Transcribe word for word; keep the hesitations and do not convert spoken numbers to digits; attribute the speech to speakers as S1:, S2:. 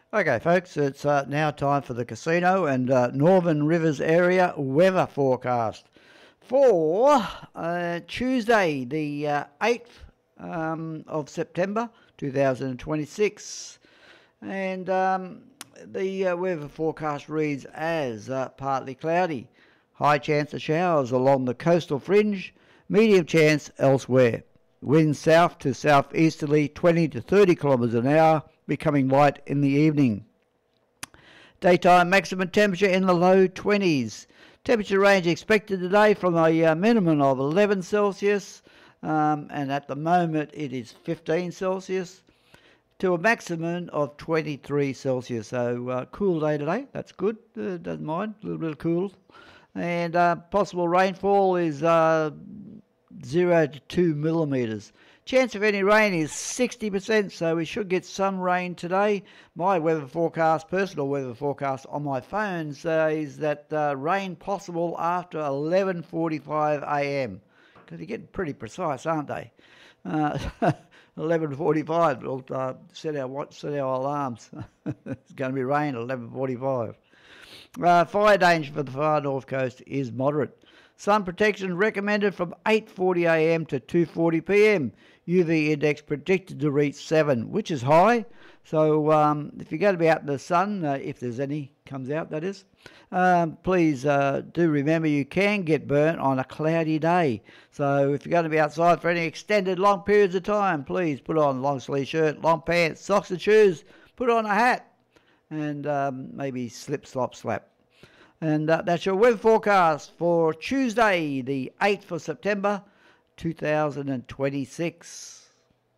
S1: Okay, folks, it's uh, now time for the casino and uh, Northern Rivers area weather forecast for uh, Tuesday, the uh, eighth um, of September two thousand twenty-six. And um, the uh, weather forecast reads as uh, partly cloudy, high chance of showers along the coastal fringe, medium chance elsewhere. Winds south to southeasterly twenty to thirty kilometres an hour, becoming light in the evening. Daytime maximum temperature in the low twenties. Temperature range expected today from a uh, minimum of eleven Celsius, um, and at the moment it is fifteen Celsius, to a maximum of twenty-three Celsius. So uh, cool day today, that's good, uh, doesn't mind, a little bit of cool. And uh, possible rainfall is uh, zero to two millimetres. Chance of any rain is sixty percent, so we should get some rain today. My weather forecast, personal weather forecast on my phone says that uh, rain possible after eleven forty-five a m Because they're getting pretty precise, aren't they? Uh, eleven forty-five, we'll uh, set, our, set our alarms. It's going to be rain at eleven forty-five. Uh, fire danger for the far north coast is moderate. Sun protection recommended from eight forty a m to two forty p m U V index predicted to reach seven, which is high. So um, if you're going to be out in the sun, uh, if there's any comes out, that is, um, please uh, do remember you can get burnt on a cloudy day. So if you're going to be outside for any extended long periods of time, please put on long sleeve shirt, long pants, socks and shoes, put on a hat, and um, maybe slip, slop, slap. And uh, that's your weather forecast for Tuesday, the eighth of September, two thousand twenty-six.